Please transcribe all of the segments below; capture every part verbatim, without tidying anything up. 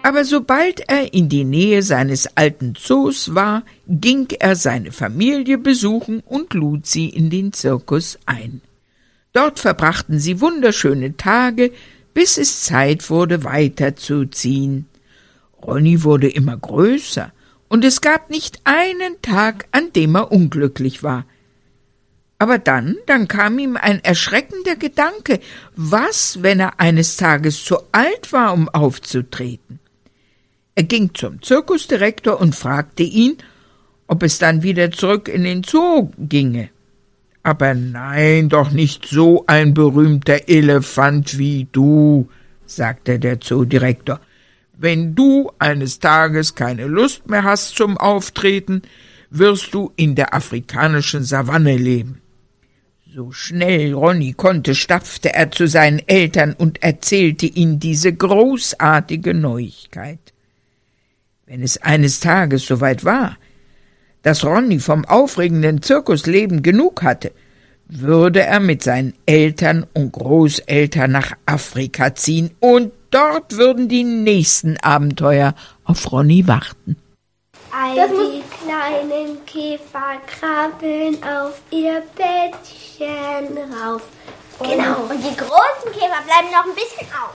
Aber sobald er in die Nähe seines alten Zoos war, ging er seine Familie besuchen und lud sie in den Zirkus ein. Dort verbrachten sie wunderschöne Tage, bis es Zeit wurde, weiterzuziehen. Ronny wurde immer größer, und es gab nicht einen Tag, an dem er unglücklich war. Aber dann, dann kam ihm ein erschreckender Gedanke. Was, wenn er eines Tages zu alt war, um aufzutreten? Er ging zum Zirkusdirektor und fragte ihn, ob es dann wieder zurück in den Zoo ginge. Aber nein, doch nicht so ein berühmter Elefant wie du, sagte der Zoodirektor. Wenn du eines Tages keine Lust mehr hast zum Auftreten, wirst du in der afrikanischen Savanne leben. So schnell Ronny konnte, stapfte er zu seinen Eltern und erzählte ihnen diese großartige Neuigkeit. Wenn es eines Tages soweit war, dass Ronny vom aufregenden Zirkusleben genug hatte, würde er mit seinen Eltern und Großeltern nach Afrika ziehen, und dort würden die nächsten Abenteuer auf Ronny warten. All die kleinen Käfer krabbeln auf ihr Bettchen rauf. Genau, und die großen Käfer bleiben noch ein bisschen auf.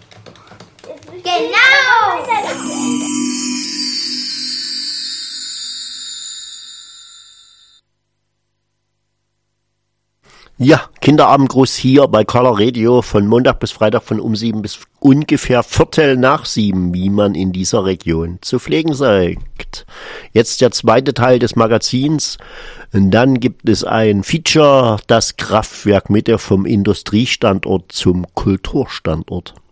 Genau! Ja, Kinderabendgruß hier bei Color Radio von Montag bis Freitag von um sieben bis ungefähr Viertel nach sieben, wie man in dieser Region zu pflegen sagt. Jetzt der zweite Teil des Magazins. Und dann gibt es ein Feature, das Kraftwerk Mitte vom Industriestandort zum Kulturstandort.